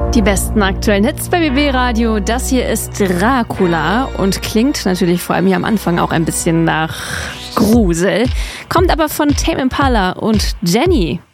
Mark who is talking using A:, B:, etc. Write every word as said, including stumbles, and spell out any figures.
A: Die besten aktuellen Hits bei B B Radio. Das hier ist Dracula und klingt natürlich vor allem hier am Anfang auch ein bisschen nach Grusel. Kommt aber von Tame Impala und Jenny.